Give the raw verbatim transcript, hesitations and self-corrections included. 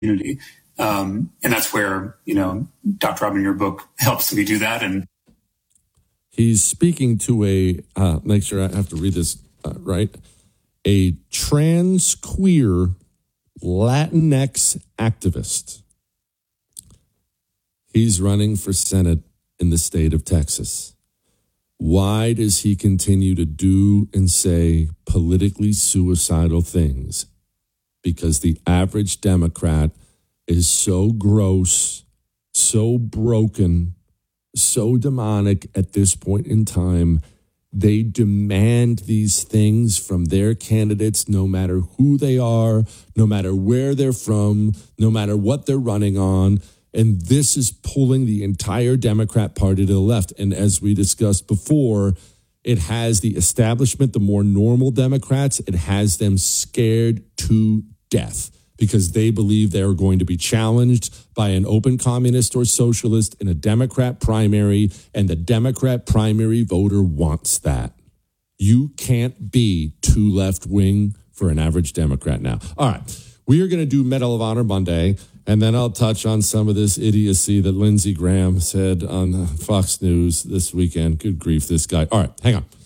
community. Um, and that's where, you know, Doctor Rob in your book helps me do that. And he's speaking to a, uh, make sure I have to read this uh, right, a trans queer Latinx activist. He's running for Senate in the state of Texas. Why does he continue to do and say politically suicidal things? Because the average Democrat is so gross, so broken, so demonic at this point in time. They demand these things from their candidates, no matter who they are, no matter where they're from, no matter what they're running on. And this is pulling the entire Democrat Party to the left. And as we discussed before, it has the establishment, the more normal Democrats, it has them scared to death because they believe they're going to be challenged by an open communist or socialist in a Democrat primary, and the Democrat primary voter wants that. You can't be too left-wing for an average Democrat now. All right, we are going to do Medal of Honor Monday, and then I'll touch on some of this idiocy that Lindsey Graham said on Fox News this weekend. Good grief, this guy. All right, hang on.